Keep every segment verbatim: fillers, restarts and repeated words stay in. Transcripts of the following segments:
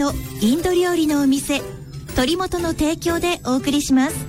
とインド料理のお店鳥本の提供でお送りします。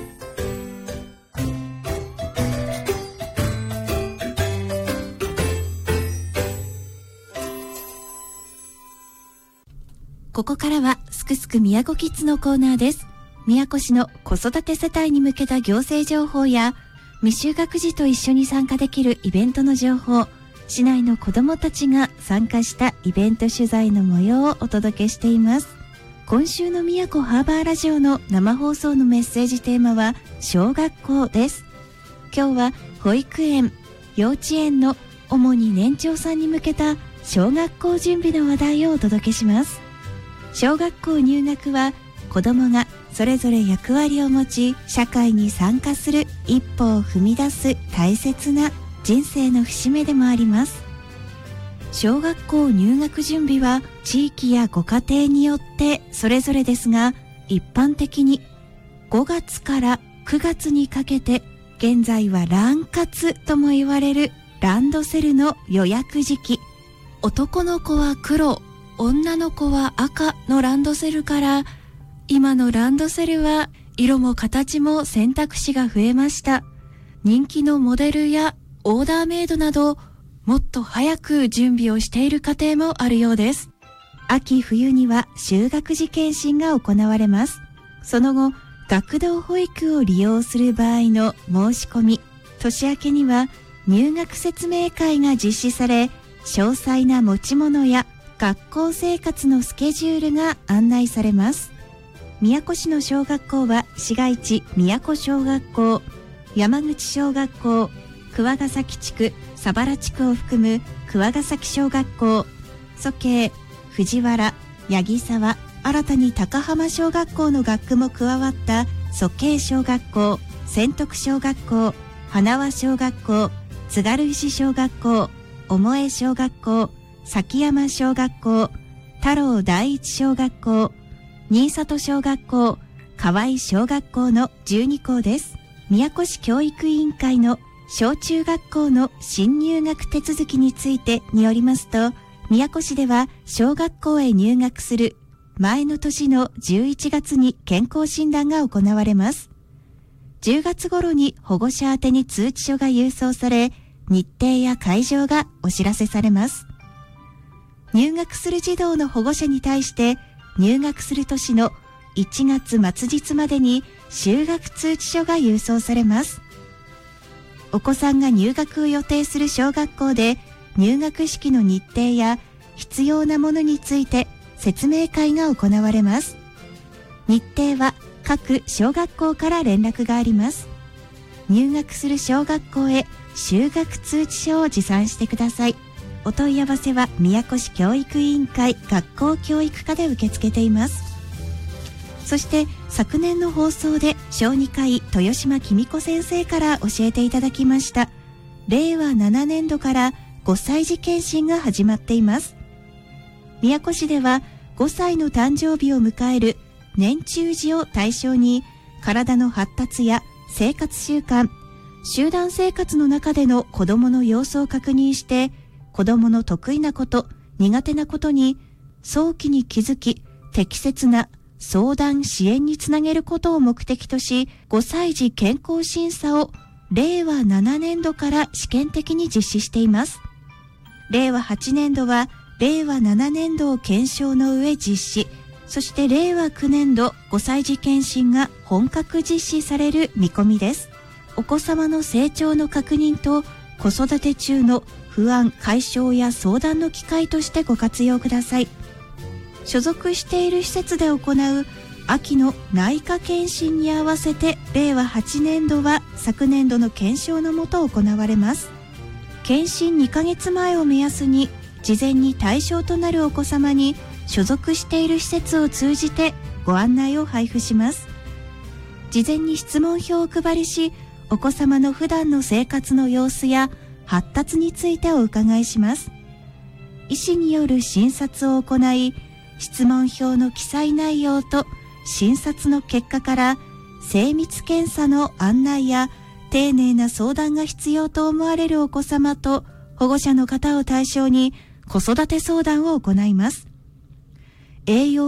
ここからはすくすく宮古キッズのコーナーです。宮古市の子育て世帯に向けた行政情報や未就学児と一緒に参加できるイベントの情報、市内の子どもたちが参加したイベント取材の模様をお届けしています。今週の宮古ハーバーラジオの生放送のメッセージテーマは小学校です。今日は保育園、幼稚園の主に年長さんに向けた小学校準備の話題をお届けします。小学校入学は子どもがそれぞれ役割を持ち社会に参加する一歩を踏み出す大切な人生の節目でもあります。小学校入学準備は地域やご家庭によってそれぞれですが、一般的にごがつからくがつにかけて、現在は卵活とも言われるランドセルの予約時期、男の子は黒、女の子は赤のランドセルから、今のランドセルは色も形も選択肢が増えました。人気のモデルやオーダーメイドなど、もっと早く準備をしている家庭もあるようです。秋冬には就学時検診が行われます。その後、学童保育を利用する場合の申し込み、年明けには入学説明会が実施され、詳細な持ち物や学校生活のスケジュールが案内されます。宮古市の小学校は市街地宮古小学校、山口小学校、桑ヶ崎地区、佐原地区を含む桑ヶ崎小学校、蘇慶、藤原、八木沢、新たに高浜小学校の学区も加わった蘇慶小学校、千徳小学校、花輪小学校、津軽石小学校、重江小学校、崎山小学校、太郎第一小学校、新里小学校、河合小学校のじゅうに校です。宮古市教育委員会の小中学校の新入学手続きについてによりますと、宮古市では小学校へ入学する前の年のじゅういちがつに健康診断が行われます。じゅうがつ頃に保護者宛てに通知書が郵送され、日程や会場がお知らせされます。入学する児童の保護者に対して入学する年のいちがつ末日までに就学通知書が郵送されます。お子さんが入学を予定する小学校で入学式の日程や必要なものについて説明会が行われます。日程は各小学校から連絡があります。入学する小学校へ就学通知書を持参してください。お問い合わせは宮古市教育委員会学校教育課で受け付けています。そして昨年の放送で小児科医豊島紀美子先生から教えていただきましたれいわななねんどからごさい児検診が始まっています。宮古市ではごさいの誕生日を迎える年中児を対象に、体の発達や生活習慣、集団生活の中での子どもの様子を確認して、子どもの得意なこと、苦手なことに早期に気づき、適切な相談支援につなげることを目的とし、ごさい児健康審査をれいわななねんどから試験的に実施しています。れいわはちねんどはれいわななねんどを検証の上実施、そしてれいわきゅうねんどごさい児検診が本格実施される見込みです。お子様の成長の確認と子育て中の不安解消や相談の機会としてご活用ください。所属している施設で行う秋の内科検診に合わせてれいわはちねんどは昨年度の検証のもと行われます。検診にかげつまえを目安に事前に対象となるお子様に所属している施設を通じてご案内を配布します。事前に質問票を配りし、お子様の普段の生活の様子や発達についてお伺いします。医師による診察を行い、質問票の記載内容と診察の結果から精密検査の案内や丁寧な相談が必要と思われるお子様と保護者の方を対象に子育て相談を行います。栄養